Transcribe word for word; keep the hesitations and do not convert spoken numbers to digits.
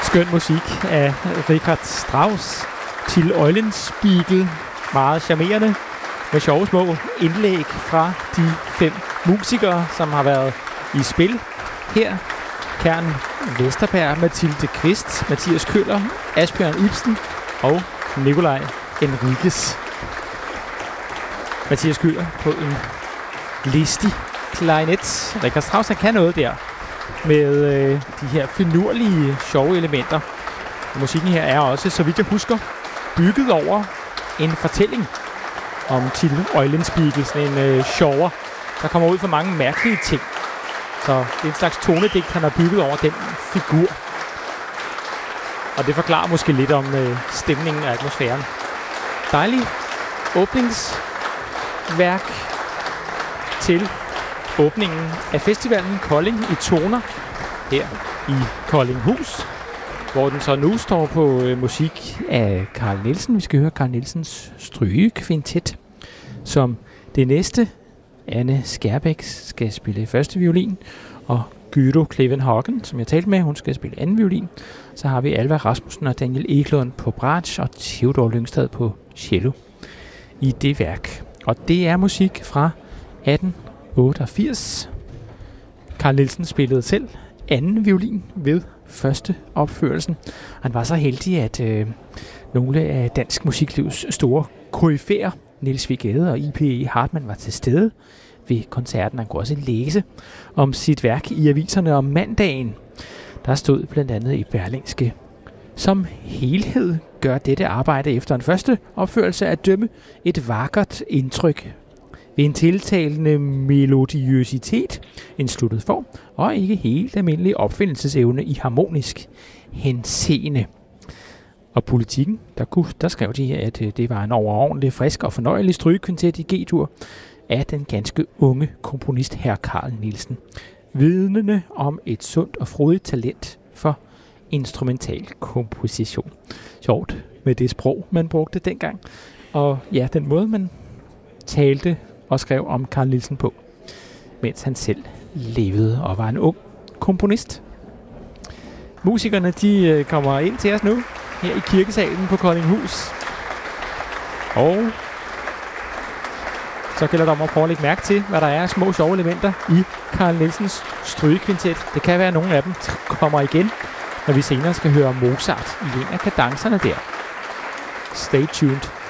Skøn musik af Richard Strauss til Eulenspiegel. Meget charmerende med sjove små indlæg fra de fem musikere, som har været i spil her. Kern Vesterberg, Mathilde Kvist, Mathias Køller, Asbjørn Ibsen og Nikolaj Enriquez. Mathias Køller på en listig klarinet. Richard Strauss, han kan noget der med øh, de her finurlige, sjove elementer. Og musikken her er også, så vidt jeg husker, bygget over en fortælling om Till Eulenspiegel, sådan en øh, sjovere, der kommer ud for mange mærkelige ting. Så det er en slags tonedigt, han har bygget over den figur. Og det forklarer måske lidt om øh, stemningen og atmosfæren. Dejlig åbningsværk til åbningen af festivalen Kolding i Toner her i Koldinghus, hvor den så nu står på øh, musik af Carl Nielsen. Vi skal høre Carl Nielsens strygekvintet, som det næste Anne Skærbæk skal spille første violin, og Gydo Klevenhagen, som jeg talte med, hun skal spille anden violin. Så har vi Alva Rasmussen og Daniel Eklund på bratsch og Theodor Lyngstad på cello i det værk. Og det er musik fra atten otteogfirs. Carl Nielsen spillede selv anden violin ved første opførelsen. Han var så heldig, at øh, nogle af dansk musiklivs store koryfæer, Niels W. Gade og I P E Hartmann, var til stede ved koncerten. Han kunne også læse om sit værk i aviserne om mandagen. Der stod blandt andet i Berlingske: som helhed gør dette arbejde efter en første opførelse at dømme et vakkert indtryk ved en tiltalende melodiøsitet, en sluttet form og ikke helt almindelig opfindelsesevne i harmonisk henseende. Og Politikken, der, kunne, der skrev de, at det var en overordentlig frisk og fornøjelig strygekvintet i G-dur af den ganske unge komponist hr. Carl Nielsen, vidnende om et sundt og frodigt talent for instrumental komposition. Sjovt med det sprog, man brugte dengang, og ja, den måde, man talte og skrev om Carl Nielsen på, mens han selv levede og var en ung komponist. Musikerne, de kommer ind til os nu, her i kirkesalen på Koldinghus. Og så gælder det om at prøve at lægge mærke til, hvad der er af små sjove elementer i Carl Nielsens strygekvintet. Det kan være, at nogle af dem kommer igen, når vi senere skal høre Mozart i en af kadencerne der. Stay tuned.